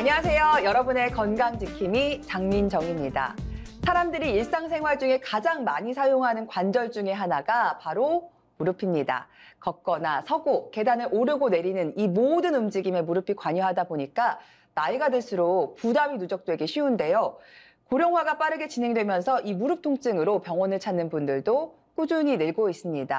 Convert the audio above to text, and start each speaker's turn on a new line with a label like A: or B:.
A: 안녕하세요. 여러분의 건강지킴이 장민정입니다. 사람들이 일상생활 중에 가장 많이 사용하는 관절 중에 하나가 바로 무릎입니다. 걷거나 서고 계단을 오르고 내리는 이 모든 움직임에 무릎이 관여하다 보니까 나이가 들수록 부담이 누적되기 쉬운데요. 고령화가 빠르게 진행되면서 이 무릎 통증으로 병원을 찾는 분들도 꾸준히 늘고 있습니다.